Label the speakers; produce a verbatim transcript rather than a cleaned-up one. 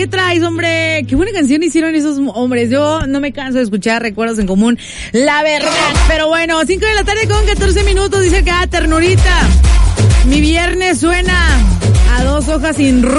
Speaker 1: ¿qué traes, hombre? Qué buena canción hicieron esos hombres. Yo no me canso de escuchar Recuerdos en Común, la verdad. Pero bueno, cinco de la tarde con catorce minutos, dice acá, ternurita. Mi viernes suena a dos hojas sin rumbo.